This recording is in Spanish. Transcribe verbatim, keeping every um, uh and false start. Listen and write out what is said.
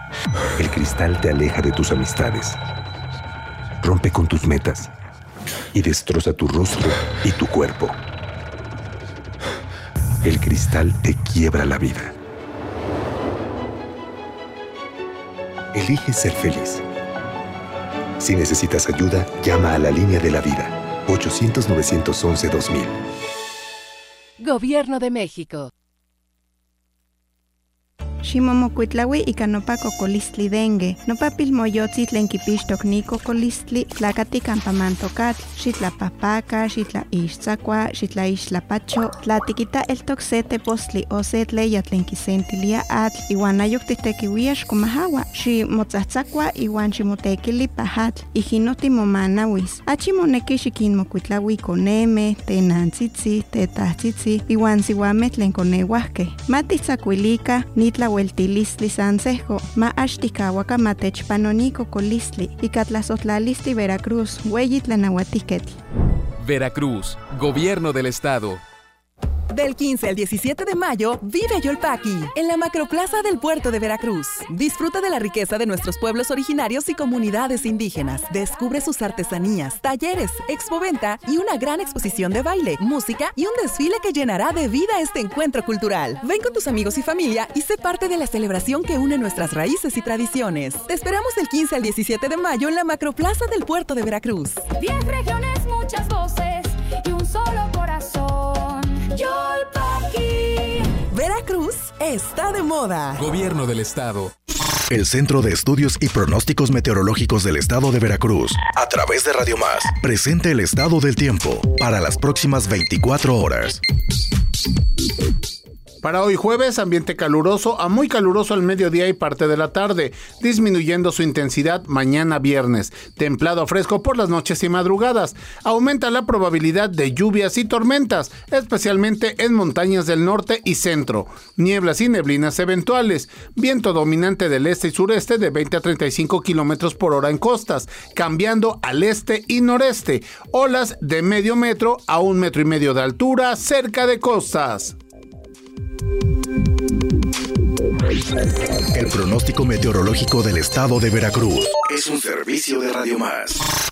El cristal te aleja de tus amistades, rompe con tus metas y destroza tu rostro y tu cuerpo. El cristal te quiebra la vida. Elige ser feliz. Si necesitas ayuda, llama a la línea de la vida, ochocientos, novecientos once, dos mil. Gobierno de México. Ximomocuitlaui ika nopa cocolistli dengue. Nopa pilmoyotzi tlen kipixtok ni cocolistli tlakati kampa mantokatl. Xitlapahpaka, xitlaixtzakua, xitlaixtlapacho. Tlatikita eltok se tepostli o se tleya tlen kisentilia atl. Iwan ayok titekiuia xkomahawa. Ximotzatzakua iwan ximotekili pahatl. Ijinoti momanawis. Achi moneki xikinmocuitlaui koneme, tenantzitzi, tetahtzitzi, iwan siwame tlen koneuahke. Matitzakuilika nitla Hueltilistli sansejo, ma axtikawaka matechpanoni cocolistli, ikatlazotlalistli Veracruz, hueyitlanauatiketl. Veracruz, Gobierno del Estado. Del quince al diecisiete de mayo, vive Yolpaqui, en la Macroplaza del Puerto de Veracruz. Disfruta de la riqueza de nuestros pueblos originarios y comunidades indígenas. Descubre sus artesanías, talleres, expoventa y una gran exposición de baile, música y un desfile que llenará de vida este encuentro cultural. Ven con tus amigos y familia y sé parte de la celebración que une nuestras raíces y tradiciones. Te esperamos del quince al diecisiete de mayo en la Macroplaza del Puerto de Veracruz. Diez regiones, muchas voces y un solo corazón. Yolpaqui. Veracruz está de moda. Gobierno del Estado. El Centro de Estudios y Pronósticos Meteorológicos del Estado de Veracruz, a través de Radio Más, presenta el estado del tiempo para las próximas veinticuatro horas. Para hoy jueves, ambiente caluroso a muy caluroso al mediodía y parte de la tarde, disminuyendo su intensidad mañana viernes. Templado a fresco por las noches y madrugadas. Aumenta la probabilidad de lluvias y tormentas, especialmente en montañas del norte y centro. Nieblas y neblinas eventuales. Viento dominante del este y sureste de veinte a treinta y cinco kilómetros por hora en costas, cambiando al este y noreste. Olas de medio metro a un metro y medio de altura cerca de costas. El pronóstico meteorológico del Estado de Veracruz es un servicio de Radio Más.